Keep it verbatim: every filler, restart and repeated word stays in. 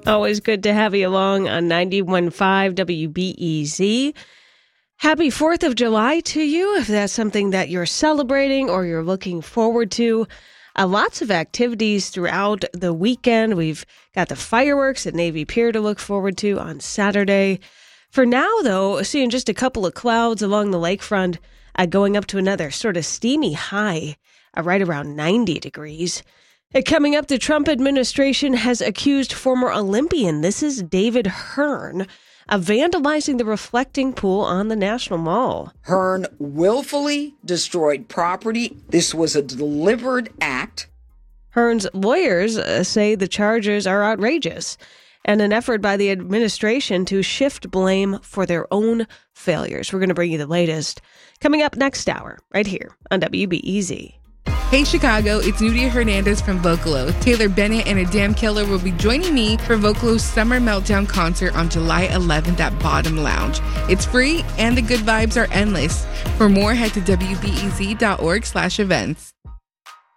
Always good to have you along on ninety-one point five W B E Z. Happy fourth of July to you, if that's something that you're celebrating or you're looking forward to. Uh, lots of activities throughout the weekend. We've got the fireworks at Navy Pier to look forward to on Saturday. For now, though, seeing just a couple of clouds along the lakefront, uh, going up to another sort of steamy high, uh, right around ninety degrees. Uh, coming up, the Trump administration has accused former Olympian, this is David Hearn, of vandalizing the reflecting pool on the National Mall. Hearn willfully destroyed property. This was a deliberate act. Hearn's lawyers uh, say the charges are outrageous and an effort by the administration to shift blame for their own failures. We're going to bring you the latest coming up next hour right here on W B E Z. Hey Chicago, it's Nudia Hernandez from Vocalo. Taylor Bennett and Adam Keller will be joining me for Vocalo's Summer Meltdown concert on July eleventh at Bottom Lounge. It's free and the good vibes are endless. For more, head to W B E Z dot org slash events.